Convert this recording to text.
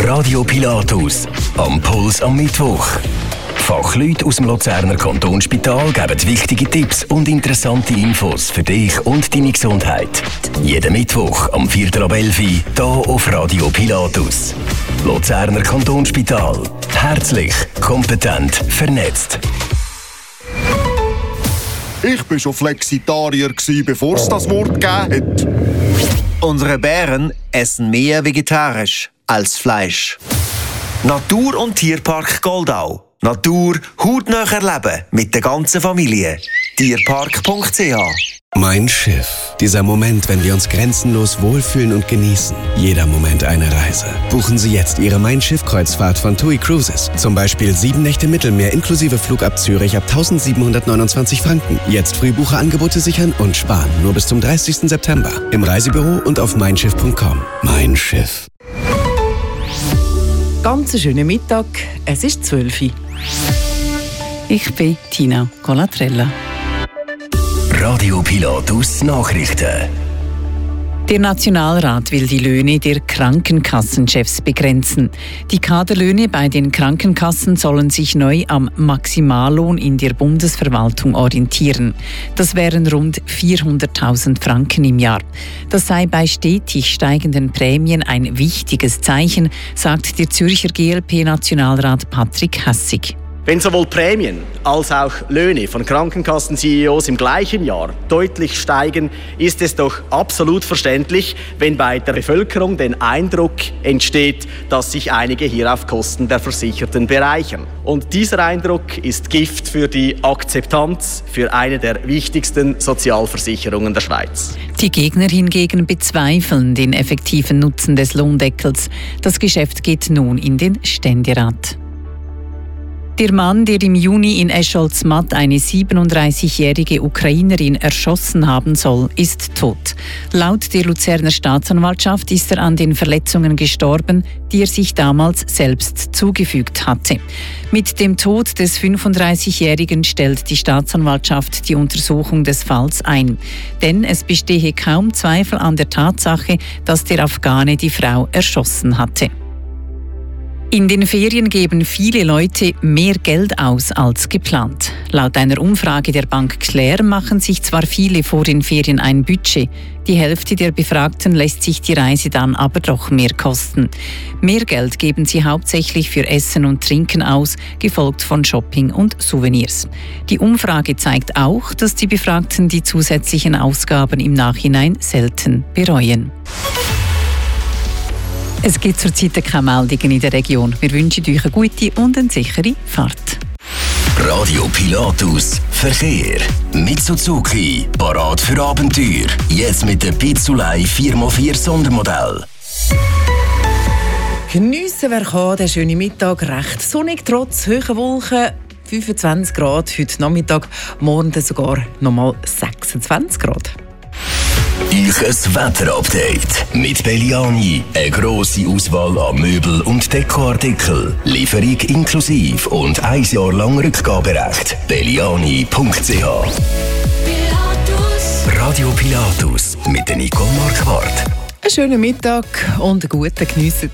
Radio Pilatus, am Puls am Mittwoch. Fachleute aus dem Luzerner Kantonsspital geben wichtige Tipps und interessante Infos für dich und deine Gesundheit. Jeden Mittwoch am 4.11 Uhr hier auf Radio Pilatus. Luzerner Kantonsspital. Herzlich, kompetent, vernetzt. Ich war schon Flexitarier, bevor es das Wort gegeben hat. Unsere Bären essen mehr vegetarisch als Fleisch. Natur- und Tierpark Goldau. Natur hautnah erleben mit der ganzen Familie. Tierpark.ch. Mein Schiff. Dieser Moment, wenn wir uns grenzenlos wohlfühlen und genießen. Jeder Moment eine Reise. Buchen Sie jetzt Ihre Mein Schiff-Kreuzfahrt von TUI Cruises. Zum Beispiel 7 Nächte Mittelmeer inklusive Flug ab Zürich ab 1.729 Franken. Jetzt Frühbucherangebote sichern und sparen. Nur bis zum 30. September. Im Reisebüro und auf meinschiff.com. Mein Schiff. Ganz schönen Mittag. Es ist 12 Uhr. Ich bin Tina Colatrella. Radio Pilatus Nachrichten. Der Nationalrat will die Löhne der Krankenkassenchefs begrenzen. Die Kaderlöhne bei den Krankenkassen sollen sich neu am Maximallohn in der Bundesverwaltung orientieren. Das wären rund 400.000 Franken im Jahr. Das sei bei stetig steigenden Prämien ein wichtiges Zeichen, sagt der Zürcher GLP-Nationalrat Patrick Hässig. Wenn sowohl Prämien als auch Löhne von Krankenkassen-CEOs im gleichen Jahr deutlich steigen, ist es doch absolut verständlich, wenn bei der Bevölkerung der Eindruck entsteht, dass sich einige hier auf Kosten der Versicherten bereichern. Und dieser Eindruck ist Gift für die Akzeptanz für eine der wichtigsten Sozialversicherungen der Schweiz. Die Gegner hingegen bezweifeln den effektiven Nutzen des Lohndeckels. Das Geschäft geht nun in den Ständerat. Der Mann, der im Juni in Escholz-Matt eine 37-jährige Ukrainerin erschossen haben soll, ist tot. Laut der Luzerner Staatsanwaltschaft ist er an den Verletzungen gestorben, die er sich damals selbst zugefügt hatte. Mit dem Tod des 35-Jährigen stellt die Staatsanwaltschaft die Untersuchung des Falls ein. Denn es bestehe kaum Zweifel an der Tatsache, dass der Afghane die Frau erschossen hatte. In den Ferien geben viele Leute mehr Geld aus als geplant. Laut einer Umfrage der Bank Claire machen sich zwar viele vor den Ferien ein Budget, die Hälfte der Befragten lässt sich die Reise dann aber doch mehr kosten. Mehr Geld geben sie hauptsächlich für Essen und Trinken aus, gefolgt von Shopping und Souvenirs. Die Umfrage zeigt auch, dass die Befragten die zusätzlichen Ausgaben im Nachhinein selten bereuen. Es gibt zurzeit keine Meldungen in der Region. Wir wünschen euch eine gute und eine sichere Fahrt. Radio Pilatus Verkehr. Mit Suzuki. Parat für Abenteuer. Jetzt mit dem Pizzulei 4x4 Sondermodell. Geniessen wer kann den schönen Mittag. Recht sonnig, trotz hoher Wolken. 25 Grad heute Nachmittag. Morgen sogar nochmal 26 Grad. Ich ein Wetterupdate mit Belliani. Eine grosse Auswahl an Möbel- und Dekoartikel. Lieferung inklusive und 1 Jahr lang Rückgaberecht. Belliani.ch. Radio Pilatus mit der Nicole Marquardt. Einen schönen Mittag und einen guten Geniessen.